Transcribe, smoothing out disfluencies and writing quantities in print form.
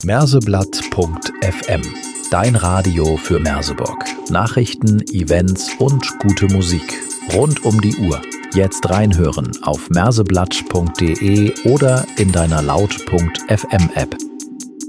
Merseblatt.fm. Dein Radio für Merseburg. Nachrichten, Events und gute Musik. Rund um die Uhr. Jetzt reinhören auf merseblatt.de oder in deiner Laut.fm App.